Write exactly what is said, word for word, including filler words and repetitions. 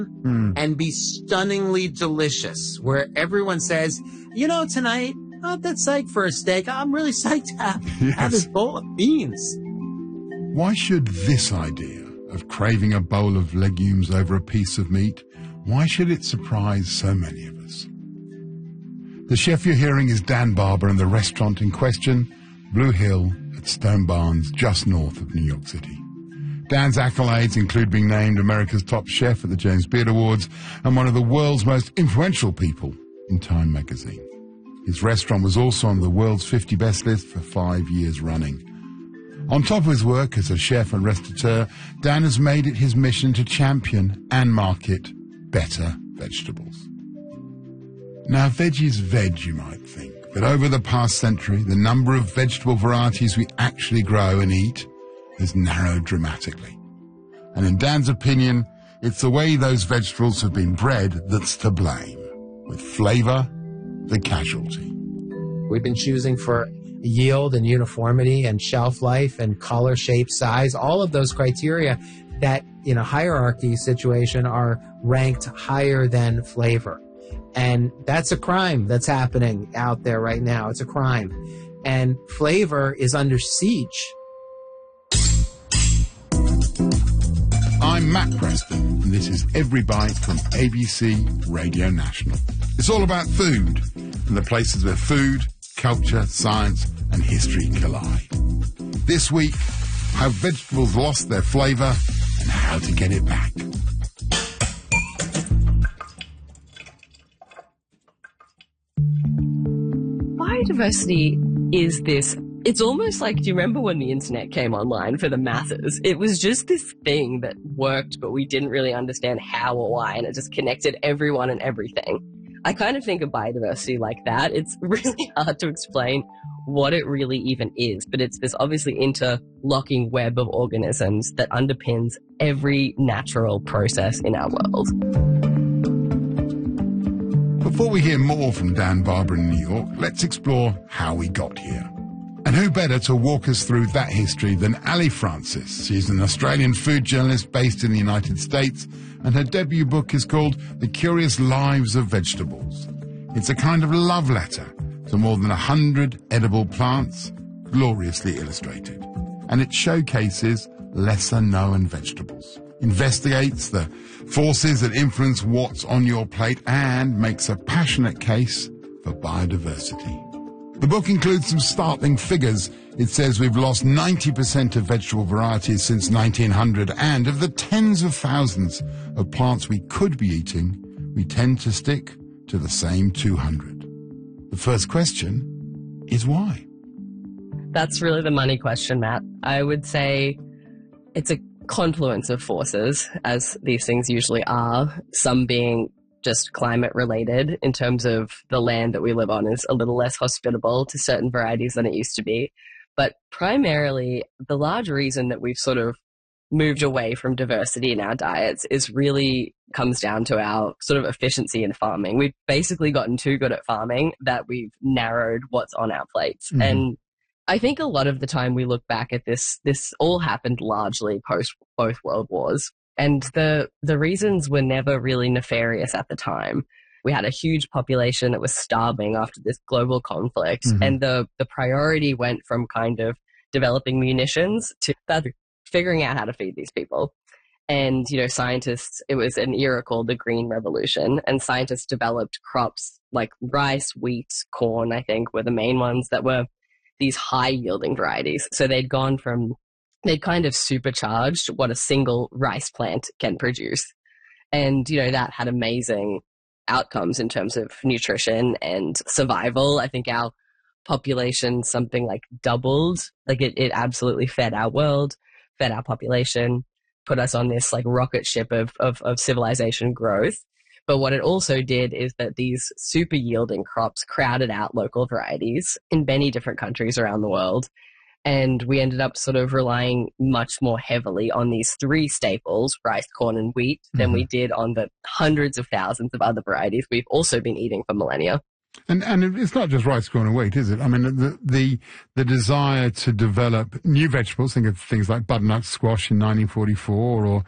mm. and be stunningly delicious, where everyone says, you know, tonight, I'm not that psyched for a steak. I'm really psyched to have, yes. have this bowl of beans. Why should this idea of craving a bowl of legumes over a piece of meat, why should it surprise so many of us? The chef you're hearing is Dan Barber, and the restaurant in question, Blue Hill at Stone Barns, just north of New York City. Dan's accolades include being named America's top chef at the James Beard Awards and one of the world's most influential people in Time magazine. His restaurant was also on the world's fifty best list for five years running. On top of his work as a chef and restaurateur, Dan has made it his mission to champion and market better vegetables. Now, veggie's veg, you might think, but over the past century, the number of vegetable varieties we actually grow and eat has narrowed dramatically. And in Dan's opinion, it's the way those vegetables have been bred that's to blame, with flavour the casualty. We've been choosing for yield and uniformity and shelf life and color, shape, size, all of those criteria that in a hierarchy situation are ranked higher than flavor. And that's a crime that's happening out there right now. It's a crime. And flavor is under siege. I'm Matt Preston, and this is Every Bite from A B C Radio National. It's all about food and the places where food, culture, science and history collide. This week, how vegetables lost their flavour and how to get it back. Biodiversity is this, it's almost like, do you remember when the internet came online for the masses? It was just this thing that worked, but we didn't really understand how or why, and it just connected everyone and everything. I kind of think of biodiversity like that. It's really hard to explain what it really even is, but it's this obviously interlocking web of organisms that underpins every natural process in our world. Before we hear more from Dan Barber in New York, let's explore how we got here. And who better to walk us through that history than Ali Francis? She's an Australian food journalist based in the United States, and her debut book is called The Curious Lives of Vegetables. It's a kind of love letter to more than a hundred edible plants, gloriously illustrated. And it showcases lesser-known vegetables, investigates the forces that influence what's on your plate, and makes a passionate case for biodiversity. The book includes some startling figures. It says we've lost ninety percent of vegetable varieties since nineteen hundred, and of the tens of thousands of plants we could be eating, we tend to stick to the same two hundred. The first question is why? That's really the money question, Matt. I would say it's a confluence of forces, as these things usually are, some being just climate related in terms of the land that we live on is a little less hospitable to certain varieties than it used to be. But primarily, the large reason that we've sort of moved away from diversity in our diets is really comes down to our sort of efficiency in farming. We've basically gotten too good at farming that we've narrowed what's on our plates. Mm-hmm. And I think a lot of the time we look back at this, this all happened largely post both world wars. And the, the reasons were never really nefarious at the time. We had a huge population that was starving after this global conflict. Mm-hmm. And the, the priority went from kind of developing munitions to figuring out how to feed these people. And, you know, scientists, it was an era called the Green Revolution, and scientists developed crops like rice, wheat, corn, I think, were the main ones that were these high-yielding varieties. So they'd gone from, they'd kind of supercharged what a single rice plant can produce. And, you know, that had amazing outcomes in terms of nutrition and survival. I think our population something like doubled. Like it, it absolutely fed our world, fed our population, put us on this like rocket ship of, of, of civilization growth. But what it also did is that these super yielding crops crowded out local varieties in many different countries around the world. And we ended up sort of relying much more heavily on these three staples, rice, corn, and wheat, mm-hmm. than we did on the hundreds of thousands of other varieties we've also been eating for millennia. And and it's not just rice, corn, and wheat, is it? I mean, the the the desire to develop new vegetables, think of things like butternut squash in nineteen forty-four, or